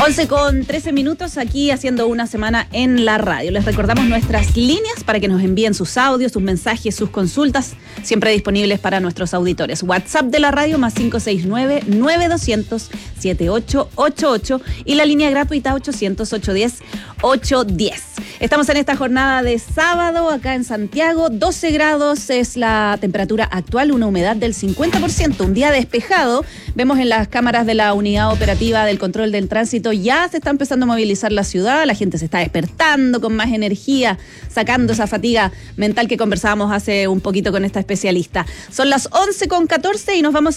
11:13 aquí haciendo una semana en la radio. Les recordamos nuestras líneas para que nos envíen sus audios, sus mensajes, sus consultas, siempre disponibles para nuestros auditores. WhatsApp de la radio +569-9200-7888 y la línea gratuita 800-810-810. Estamos en esta jornada de sábado acá en Santiago. 12 grados es la temperatura actual, una humedad del 50%, un día despejado. Vemos en las cámaras de la unidad operativa del control del tránsito ya se está empezando a movilizar la ciudad, la gente se está despertando con más energía, sacando esa fatiga mental que conversábamos hace un poquito con esta especialista. Son las 11:14 y nos vamos